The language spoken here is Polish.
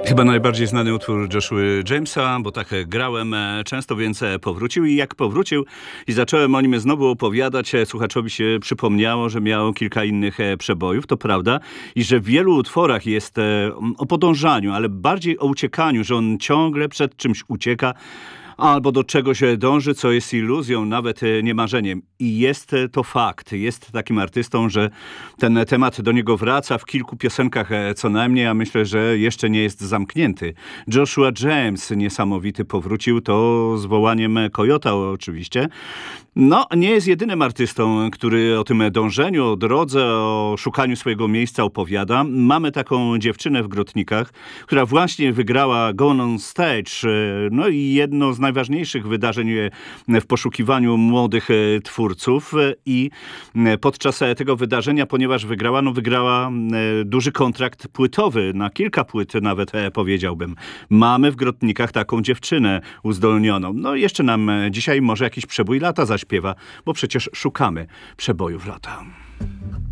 Chyba najbardziej znany utwór Joshua Jamesa, bo tak grałem często, więc powrócił i jak powrócił i zacząłem o nim znowu opowiadać, słuchaczowi się przypomniało, że miał kilka innych przebojów, to prawda, i że w wielu utworach jest o podążaniu, ale bardziej o uciekaniu, że on ciągle przed czymś ucieka, albo do czegoś dąży, co jest iluzją, nawet nie marzeniem. I jest to fakt. Jest takim artystą, że ten temat do niego wraca w kilku piosenkach co najmniej, a myślę, że jeszcze nie jest zamknięty. Joshua James niesamowity powrócił, to z wołaniem Kojota oczywiście. No, nie jest jedynym artystą, który o tym dążeniu, o drodze, o szukaniu swojego miejsca opowiada. Mamy taką dziewczynę w Grotnikach, która właśnie wygrała Gone on Stage. No i jedno z najważniejszych wydarzeń w poszukiwaniu młodych twórców i podczas tego wydarzenia, ponieważ wygrała duży kontrakt płytowy, na kilka płyt nawet powiedziałbym. Mamy w Grotnikach taką dziewczynę uzdolnioną. No i jeszcze nam dzisiaj może jakiś przebój lata zaśpiewa, bo przecież szukamy przebojów lata.